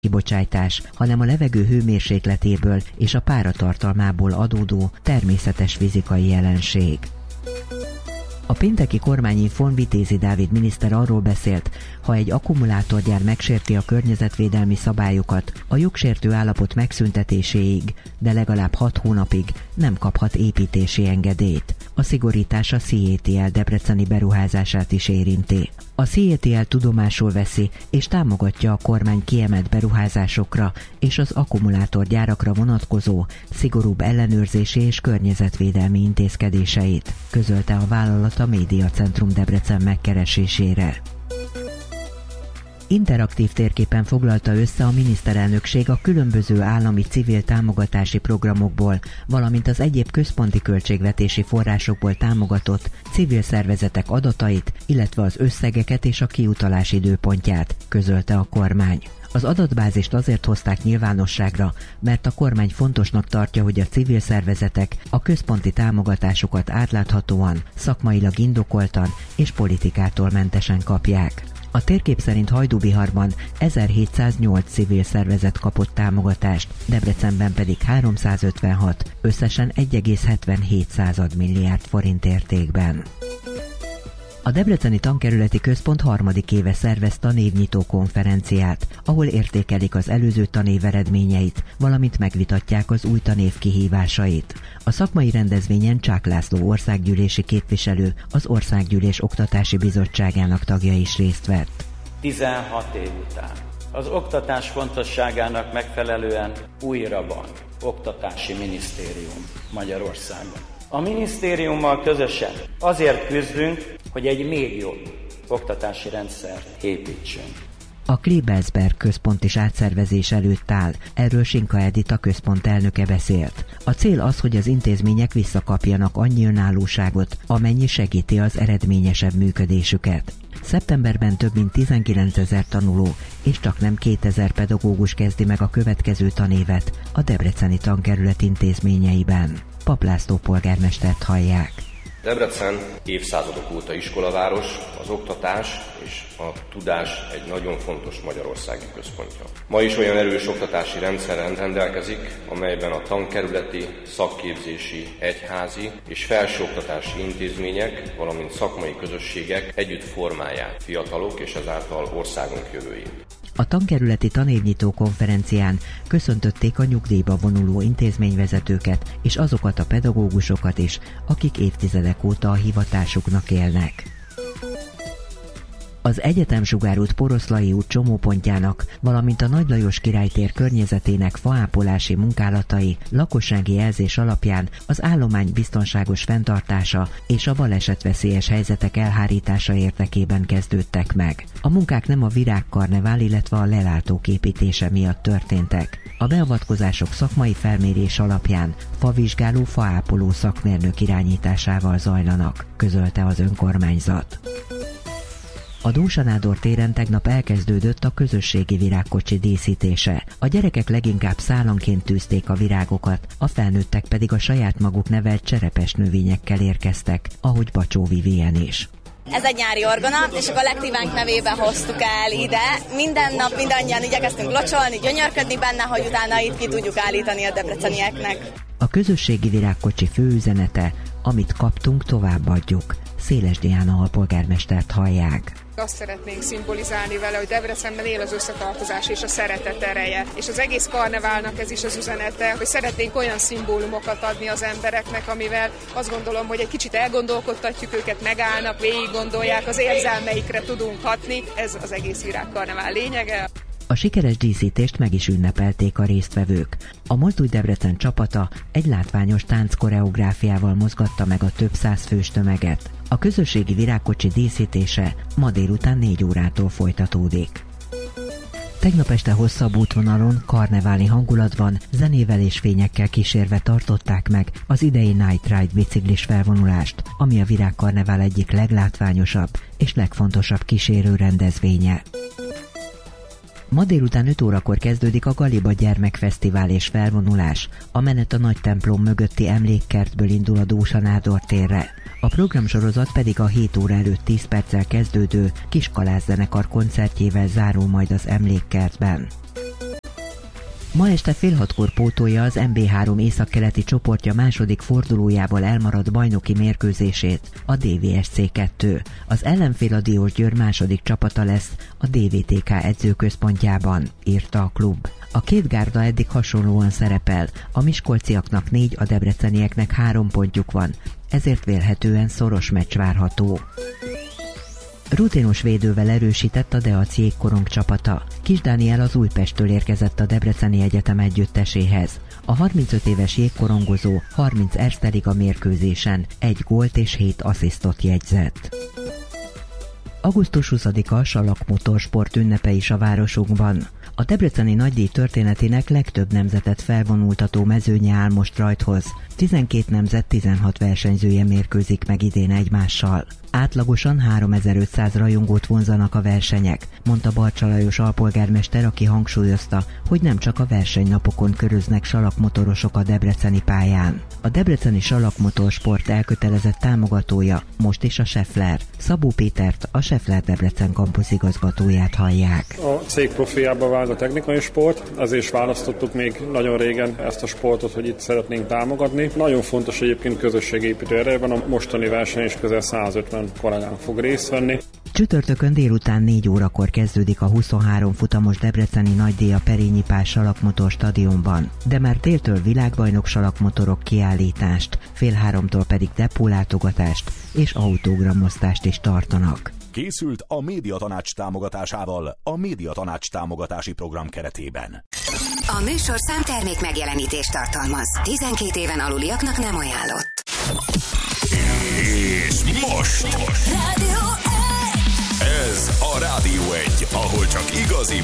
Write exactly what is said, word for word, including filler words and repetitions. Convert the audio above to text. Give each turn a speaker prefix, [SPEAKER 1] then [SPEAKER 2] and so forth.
[SPEAKER 1] kibocsátás, hanem a levegő hőmérsékletéből és a páratartalmából adódó természetes fizikai jelenség. A pénteki kormányinfón Vitézi Dávid miniszter arról beszélt, ha egy akkumulátorgyár megsérti a környezetvédelmi szabályokat, a jogsértő állapot megszüntetéséig, de legalább hat hónapig nem kaphat építési engedélyt. A szigorítás a cé é té el debreceni beruházását is érinti. A cé é té el tudomásul veszi és támogatja a kormány kiemelt beruházásokra és az akkumulátorgyárakra vonatkozó szigorúbb ellenőrzési és környezetvédelmi intézkedéseit, közölte a vállalat a Médiacentrum Debrecen megkeresésére. Interaktív térképen foglalta össze a miniszterelnökség a különböző állami civil támogatási programokból, valamint az egyéb központi költségvetési forrásokból támogatott civil szervezetek adatait, illetve az összegeket és a kiutalás időpontját, közölte a kormány. Az adatbázist azért hozták nyilvánosságra, mert a kormány fontosnak tartja, hogy a civil szervezetek a központi támogatásokat átláthatóan, szakmailag indokoltan és politikától mentesen kapják. A térkép szerint Hajdúbiharban ezerhétszáznyolc civil szervezet kapott támogatást, Debrecenben pedig háromszázötvenhat, összesen egy egész hetvenhét milliárd forint értékben. A Debreceni Tankerületi Központ harmadik éve szervez tanévnyitó konferenciát, ahol értékelik az előző tanév eredményeit, valamint megvitatják az új tanév kihívásait. A szakmai rendezvényen Csák László országgyűlési képviselő, az Országgyűlés Oktatási Bizottságának tagja is részt vett.
[SPEAKER 2] tizenhat év után az oktatás fontosságának megfelelően újra van oktatási minisztérium Magyarországon. A minisztériummal közösen azért küzdünk, hogy egy még jobb oktatási rendszert építsünk.
[SPEAKER 1] A Klebersberg központ is átszervezés előtt áll, erről Sinka Edit, a központ elnöke beszélt. A cél az, hogy az intézmények visszakapjanak annyi önállóságot, amennyi segíti az eredményesebb működésüket. Szeptemberben több mint tizenkilencezer tanuló és csaknem kétezer pedagógus kezdi meg a következő tanévet a Debreceni Tankerület intézményeiben. Pap László polgármestert hallják.
[SPEAKER 3] Debrecen évszázadok óta iskolaváros, az oktatás és a tudás egy nagyon fontos magyarországi központja. Ma is olyan erős oktatási rendszerrel rendelkezik, amelyben a tankerületi, szakképzési, egyházi és felsőoktatási intézmények, valamint szakmai közösségek együtt formálják fiatalok és ezáltal országunk jövőjét.
[SPEAKER 1] A tankerületi tanévnyitó konferencián köszöntötték a nyugdíjba vonuló intézményvezetőket és azokat a pedagógusokat is, akik évtizedek óta a hivatásuknak élnek. Az Egyetemsugárút Poroszlai út csomópontjának, valamint a Nagy Lajos Király tér környezetének faápolási munkálatai lakossági jelzés alapján az állomány biztonságos fenntartása és a balesetveszélyes helyzetek elhárítása érdekében kezdődtek meg. A munkák nem a virágkarnevál, illetve a lelátók építése miatt történtek. A beavatkozások szakmai felmérés alapján favizsgáló, faápoló szakmérnök irányításával zajlanak, közölte az önkormányzat. A Dósa Nádor téren tegnap elkezdődött a közösségi virágkocsi díszítése. A gyerekek leginkább szálanként tűzték a virágokat, a felnőttek pedig a saját maguk nevelt cserepes növényekkel érkeztek, ahogy Bacsó Vivien is.
[SPEAKER 4] Ez egy nyári orgona, és a kollektívánk nevében hoztuk el ide. Minden nap mindannyian igyekeztünk locsolni, gyönyörködni benne, hogy utána itt ki tudjuk állítani a debrecenieknek.
[SPEAKER 1] A közösségi virágkocsi főüzenete, amit kaptunk, továbbadjuk. Széles Diana alpolgármestert hallják.
[SPEAKER 5] Azt szeretnénk szimbolizálni vele, hogy Debrecenben él az összetartozás és a szeretet ereje. És az egész karneválnak ez is az üzenete, hogy szeretnénk olyan szimbólumokat adni az embereknek, amivel azt gondolom, hogy egy kicsit elgondolkodtatjuk őket, megállnak, végig gondolják, az érzelmeikre tudunk hatni. Ez az egész virágkarnevál lényege.
[SPEAKER 1] A sikeres díszítést meg is ünnepelték a résztvevők. A Mozdulj Debrecen csapata egy látványos tánckoreográfiával mozgatta meg a több száz fős tömeget. A közösségi virágkocsi díszítése ma délután négy órától folytatódik. Tegnap este hosszabb útvonalon, karneváli hangulatban, zenével és fényekkel kísérve tartották meg az idei Night Ride biciklis felvonulást, ami a virágkarnevál egyik leglátványosabb és legfontosabb kísérő rendezvénye. Ma délután öt órakor kezdődik a Galiba Gyermekfesztivál és felvonulás. A menet a nagy templom mögötti emlékkertből indul a Dósa Nádor térre. A programsorozat pedig a hét óra előtt tíz perccel kezdődő Kiskalász zenekar koncertjével zárul majd az emlékkertben. Ma este fél hatkor pótolja az em bé három északkeleti csoportja második fordulójával elmaradt bajnoki mérkőzését a dé vé es cé kettő. Az ellenfél a Diósgyőr második csapata lesz a dé vé té ká edzőközpontjában, írta a klub. A két gárda eddig hasonlóan szerepel, a miskolciaknak négy, a debrecenieknek három pontjuk van, ezért vélhetően szoros meccs várható. Rutinos védővel erősített a Deac jégkorong csapata. Kis Dániel az Újpesttől érkezett a Debreceni Egyetem együtteséhez. A harmincöt éves jégkorongozó harminc Erste Liga mérkőzésen egy gólt és hét asszisztot jegyzett. augusztus huszadika a Salak Motorsport ünnepe is a városunkban. A debreceni nagydíj történetének legtöbb nemzetet felvonultató mezőnye áll most rajthoz. tizenkét nemzet tizenhat versenyzője mérkőzik meg idén egymással. Átlagosan háromezer-ötszáz rajongót vonzanak a versenyek, mondta Barcsa Lajos alpolgármester, aki hangsúlyozta, hogy nem csak a versenynapokon köröznek salakmotorosok a debreceni pályán. A debreceni salakmotorsport elkötelezett támogatója most is a Schaeffler. Szabó Pétert, a Schaeffler Debrecen kampusz igazgatóját hallják.
[SPEAKER 6] A cég profiába vált a technikai sport, ezért is választottuk még nagyon régen ezt a sportot, hogy itt szeretnénk támogatni. Nagyon fontos egyébként közösségépítő ereje van, a mostani verseny is közel százötven kollégánk fog részt venni.
[SPEAKER 1] Csütörtökön délután négy órakor kezdődik a huszonhárom futamos debreceni nagydíj a Perényi Pál Salakmotor stadionban, de már déltől világbajnok salakmotorok kiállítást, fél háromtól pedig depólátogatást és autógramosztást is tartanak.
[SPEAKER 7] Készült a Médiatanács támogatásával a Médiatanács támogatási program keretében.
[SPEAKER 8] A műsorszám termék megjelenítést tartalmaz. tizenkét éven aluliaknak nem ajánlott.
[SPEAKER 7] És most!
[SPEAKER 8] Rádió egy!
[SPEAKER 7] Ez a Rádió egy, ahol csak igazi